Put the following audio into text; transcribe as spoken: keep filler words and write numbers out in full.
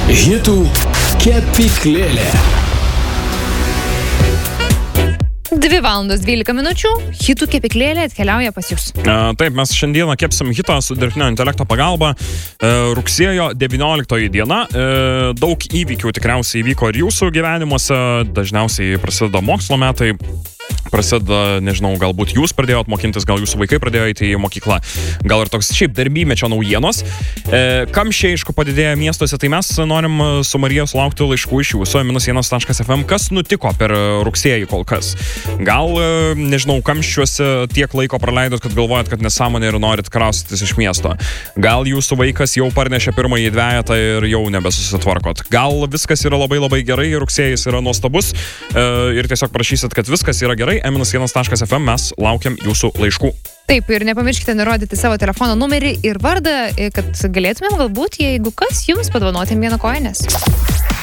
Hitų kepyklėlė. Dvi valandos dvylika minučių, hitų kepyklėlė atkeliauja pas jūs. E, taip, mes šiandieną kepsim hitą su dirbtinio intelekto pagalba. E, rugsėjo devynioliktoji diena. E, daug įvykių tikriausiai įvyko ir jūsų gyvenimuose. Dažniausiai prasideda mokslo metai. Prasideda, nežinau, galbūt jūs pradėjot mokintis, gal jūsų vaikai pradėjo eiti į mokyklą, gal ir toks šiaip darbymečio naujienos. E, kamščiai, aišku, padidėja miestuose, tai mes norim su Marija sulaukti laiškų iš jūsų, minus vienas taškas ef em, kas nutiko per rugsėjį kol kas. Gal, nežinau, kamščiuose tiek laiko praleidot, kad galvojat, kad nesąmonė ir norit kraustytis iš miesto. Gal jūsų vaikas jau parnešė pirmąjį dvejetą ir jau nebesusitvarkot. Gal viskas yra labai labai gerai, rugsėjis yra nuostabus e, ir tiesiog prašysit, kad viskas yra gerai. minus vienas taškas ef em, mes laukiam jūsų laiškų. Taip, ir nepamirškite nurodyti savo telefono numerį ir vardą, kad galėtumėm galbūt, jeigu kas, jums padovanoti vieną kojinės.